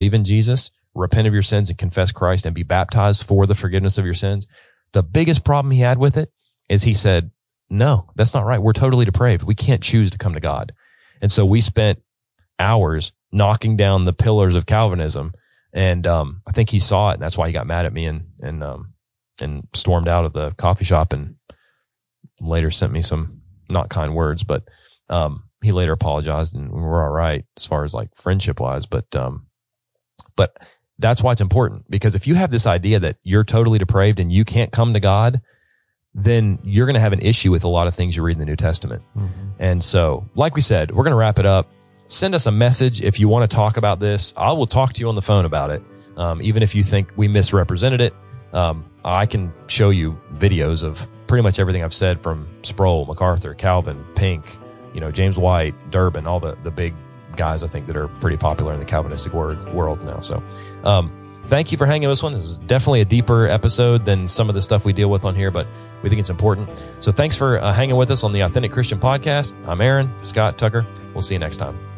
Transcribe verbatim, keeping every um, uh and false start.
in Jesus, repent of your sins and confess Christ and be baptized for the forgiveness of your sins. The biggest problem he had with it is he said, no, that's not right. We're totally depraved. We can't choose to come to God. And so we spent hours knocking down the pillars of Calvinism. And um, I think he saw it, and that's why he got mad at me and and um, and stormed out of the coffee shop and later sent me some not kind words, but um, he later apologized and we were all right as far as like friendship wise. But um, but that's why it's important, because if you have this idea that you're totally depraved and you can't come to God, then you're going to have an issue with a lot of things you read in the New Testament. Mm-hmm. And so, like we said, we're going to wrap it up. Send us a message if you want to talk about this. I will talk to you on the phone about it. Um, even if you think we misrepresented it, um, I can show you videos of pretty much everything I've said from Sproul, MacArthur, Calvin, Pink, you know, James White, Durbin, all the, the big guys I think that are pretty popular in the Calvinistic word, world now. So, um, thank you for hanging with this one. This is definitely a deeper episode than some of the stuff we deal with on here, but we think it's important. So thanks for uh, hanging with us on the Authentic Christian Podcast. I'm Aaron, Scott, Tucker. We'll see you next time.